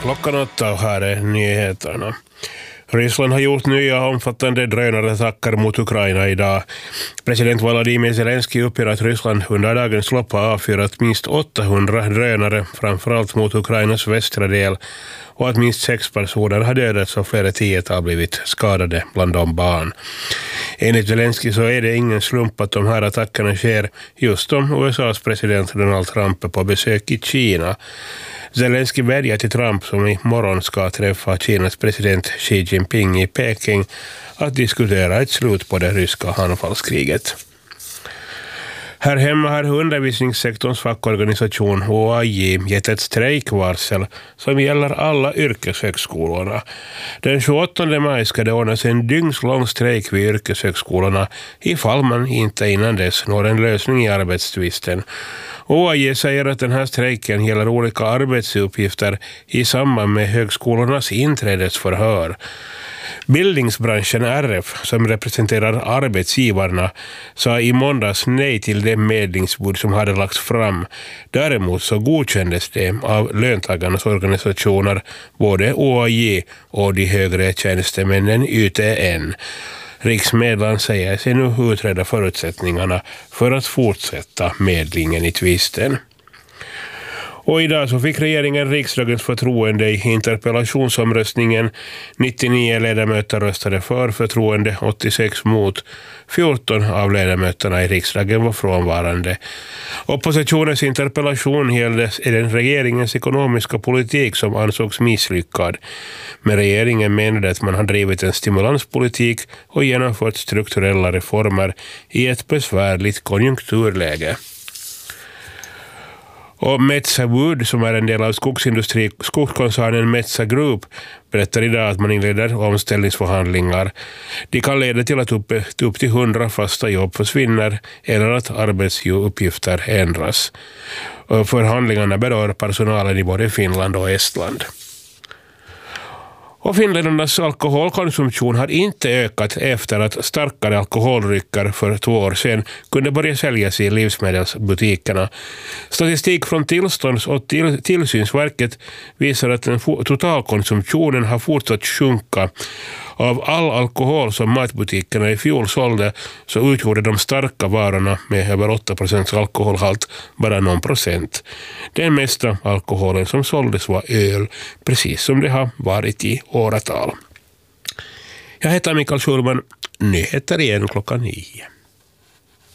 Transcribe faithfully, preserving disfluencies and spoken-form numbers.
klockan åtta och här är nyheterna. Ryssland har gjort nya omfattande drönarattacker mot Ukraina idag. President Volodymyr Zelensky uppger att Ryssland under dagens lopp har avfyrat minst åttahundra drönare, framförallt mot Ukrainas västra del, och att minst sex personer har dödats och flera tiotal blivit skadade, bland dem barn. Enligt Zelensky så är det ingen slump att de här attackerna sker just om U S A:s president Donald Trump är på besök i Kina. Zelensky vädjar till Trump, som i morgon ska träffa Kinas president Xi Jinping i Peking, att diskutera ett slut på det ryska anfallskriget. Här hemma har undervisningssektorns fackorganisation O A J gett ett strejkvarsel som gäller alla yrkeshögskolorna. Den tjugoåttonde maj ska det ordnas en dygnslång strejk vid yrkeshögskolorna ifall man inte innan dess når en lösning i arbetstvisten. O A J säger att den här strejken gäller olika arbetsuppgifter i samband med högskolornas inträdesförhör. Bildningsbranschen R F, som representerar arbetsgivarna, sa i måndags nej till det medlingsbud som hade lagts fram. Däremot så godkändes det av löntagarnas organisationer, både O A J och de högre tjänstemännen U T N. Riksmedlaren säger sig nu utreda förutsättningarna för att fortsätta medlingen i tvisten. Och idag så fick regeringen riksdagens förtroende i interpellationsomröstningen. nittionio ledamöter röstade för förtroende, åttiosex mot. fjorton av ledamöterna i riksdagen var frånvarande. Oppositionens interpellation gällde den regeringens ekonomiska politik som ansågs misslyckad. Men regeringen menade att man har drivit en stimulanspolitik och genomfört strukturella reformer i ett besvärligt konjunkturläge. Och Metsä Wood, som är en del av skogsindustri, skogskoncernen Metsä Group, berättar idag att man inleder omställningsförhandlingar. De kan leda till att upp, upp till hundra fasta jobb försvinner eller att arbetsuppgifter ändras. Och förhandlingarna berör personalen i både Finland och Estland. Och finländarnas alkoholkonsumtion har inte ökat efter att starkare alkoholdrycker för två år sedan kunde börja säljas i livsmedelsbutikerna. Statistik från Tillstånds- och till- tillsynsverket visar att den totalkonsumtionen har fortsatt sjunka. Av all alkohol som matbutikerna i fjol sålde så utgjorde de starka varorna med över åtta procent alkoholhalt bara någon procent. Den mesta alkoholen som såldes var öl, precis som det har varit i åratal. Jag heter Mikael Schulman, nyheter igen klockan nio.